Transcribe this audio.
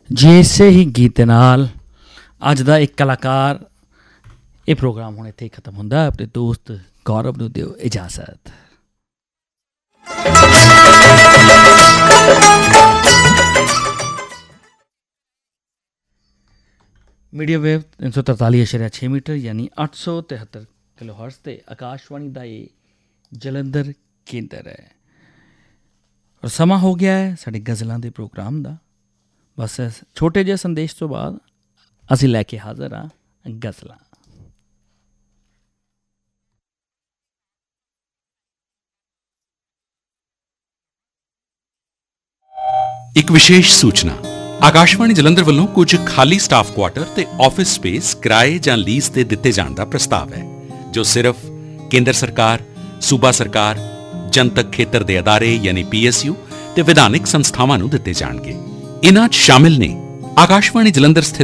ਜੀ ਇਸੇ ਹੀ ਗੀਤ ਦੇ ਨਾਲ ਅੱਜ ਦਾ ਇੱਕ ਕਲਾਕਾਰ ਇਹ ਪ੍ਰੋਗਰਾਮ ਹੁਣ ਇੱਥੇ ਹੀ ਖਤਮ ਹੁੰਦਾ। ਆਪਣੇ ਦੋਸਤ ਗੌਰਵ ਨੂੰ ਦਿਓ ਇਜਾਜ਼ਤ। ਮੀਡੀਅਮ ਵੇਵ 343.6 ਮੀਟਰ ਯਾਨੀ 873 ਕਿਲੋ ਹਰਟਜ਼ 'ਤੇ ਆਕਾਸ਼ਵਾਣੀ ਦਾ ਇਹ ਜਲੰਧਰ ਕੇਂਦਰ ਹੈ। ਔਰ ਸਮਾਂ ਹੋ ਗਿਆ ਹੈ ਸਾਡੇ ਗਜ਼ਲਾਂ ਦੇ ਪ੍ਰੋਗਰਾਮ ਦਾ। ਬਸ ਛੋਟੇ ਜਿਹੇ ਸੰਦੇਸ਼ ਤੋਂ ਬਾਅਦ ਅਸੀਂ ਲੈ ਕੇ ਹਾਜ਼ਰ ਹਾਂ ਗਜ਼ਲਾਂ। ਇੱਕ ਵਿਸ਼ੇਸ਼ ਸੂਚਨਾ, ਆਕਾਸ਼ਵਾਣੀ ਜਲੰਧਰ ਵੱਲੋਂ ਕੁਝ ਖਾਲੀ ਸਟਾਫ ਕੁਆਟਰ ਤੇ ਆਫਿਸ ਸਪੇਸ ਕਿਰਾਏ ਜਾਂ ਲੀਜ਼ ਤੇ ਦਿੱਤੇ ਜਾਣ ਦਾ ਪ੍ਰਸਤਾਵ ਹੈ, ਜੋ ਸਿਰਫ ਕੇਂਦਰ ਸਰਕਾਰ, ਸੂਬਾ ਸਰਕਾਰ, ਜਨਤਕ ਖੇਤਰ ਦੇ ਅਦਾਰੇ ਯਾਨੀ PSU ਤੇ ਵਿਧਾਨਿਕ ਸੰਸਥਾਵਾਂ ਨੂੰ ਦਿੱਤੇ ਜਾਣਗੇ। ਇਨ੍ਹਾਂ 'ਚ ਸ਼ਾਮਿਲ ਨੇ ਆਕਾਸ਼ਵਾਣੀ ਜਲੰਧਰ ਸਥਿਤ